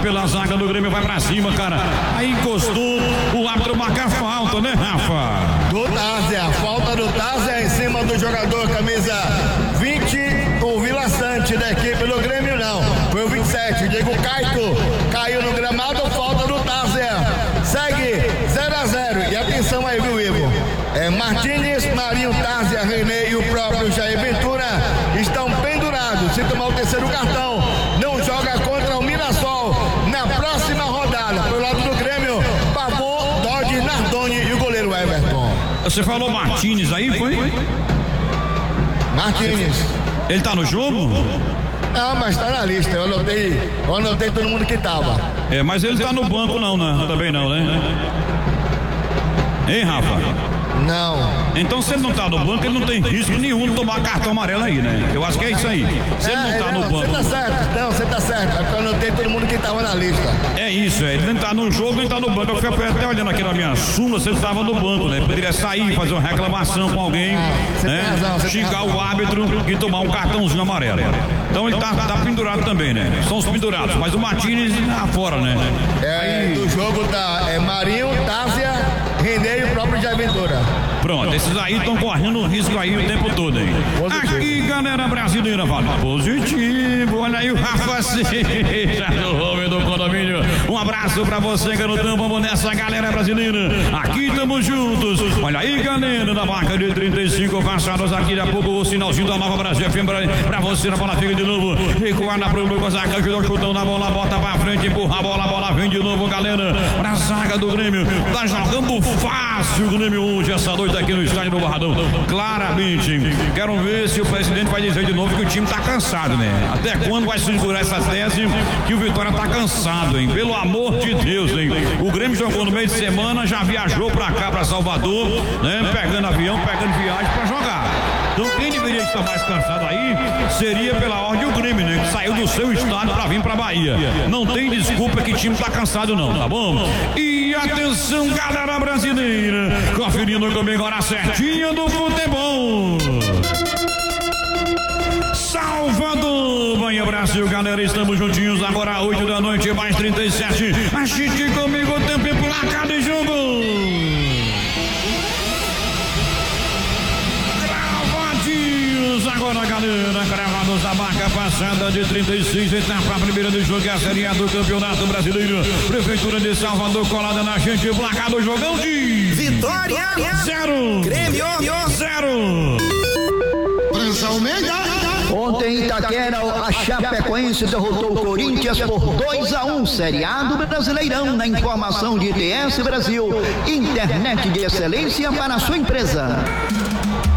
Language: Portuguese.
pela zaga do Grêmio, vai pra cima, cara. Aí encostou, o árbitro marca a falta, né, Rafa? Do Tárzia, falta do Tárzia em cima do jogador camisa 20, o Vila Sante da equipe do Grêmio, não. Foi o 27, Diego Caito caiu no gramado, falta do Tárzia. Segue 0-0. E atenção aí, viu, Ivo? Martínez, Marinho, Tárzia, René e o próprio Jair Ventura estão pendurados. Se tomar o terceiro cartão, não joga contra o Mirassol na próxima rodada. Pelo lado do Grêmio, Pavô, Dodge, Nardoni e o goleiro Everton. Você falou Martínez aí, foi? Martínez. Ele tá no jogo? Não, mas tá na lista. Eu anotei todo mundo que tava. Mas ele tá no banco não, né? Também não, né? Hein, Rafa? Não. Então se ele não tá no banco, ele não tem risco nenhum de tomar cartão amarelo aí, né? Eu acho que é isso aí. Se ele não tá no banco. Você tá certo, não, você tá certo. Eu anotei todo mundo que tava na lista. É isso, ele nem tá no jogo, nem tá no banco. Eu fiquei até olhando aqui na minha súmula, se ele tava no banco, né? Poderia sair, fazer uma reclamação com alguém, né? Xingar o árbitro e tomar um cartãozinho amarelo. Então ele tá pendurado também, né? São os pendurados, mas o Martínez tá fora, né? Do jogo tá Marinho, Tárzia, René e o próprio Jair Ventura. Pronto, esses aí estão correndo risco aí o tempo todo aí. Positivo. Aqui, galera brasileira, vale positivo. Olha aí o Rafa Seixas do homem do condomínio. Um abraço pra você, garotão. Vamos nessa, galera brasileira. Aqui estamos juntos. Olha aí, galera da marca de 35 passados. Aqui a pouco o sinalzinho da Nova Brasil FM pra você. Na bola fica de novo. Recuada pro Lucas Arcanjo, chutão na bola, bota pra frente, empurra a bola vem de novo, galera. Pra zaga do Grêmio. Tá jogando fácil o Grêmio hoje, essa noite aqui no estádio do Barradão. Claramente. Quero ver se o presidente vai dizer de novo que o time tá cansado, né? Até quando vai segurar essa tese que o Vitória tá cansado, hein? Pelo amor de Deus, hein? O Grêmio jogou no meio de semana, já viajou pra cá, pra Salvador, né? Pegando avião, pegando viagem pra jogar. Então quem deveria estar mais cansado aí seria pela ordem o Grêmio, né? Que saiu do seu estado pra vir pra Bahia. Não tem desculpa que o time tá cansado não, tá bom? E atenção, galera brasileira, conferindo comigo agora a certinha do futebol. Salvador, Bahia, Brasil, galera, estamos juntinhos agora 8 da noite, mais 37. Assiste comigo o tempo e placar de jogo. Agora, galera, cravados da marca passada de 36, etapa primeira do jogo, é a Série A do Campeonato Brasileiro. Prefeitura de Salvador colada na gente, placar do jogão de Vitória 0, Grêmio 0. Ontem em Itaquera, a Chapecoense derrotou o Corinthians por 2-1, Série A do Brasileirão. Na informação de ITS Brasil, internet de excelência para a sua empresa.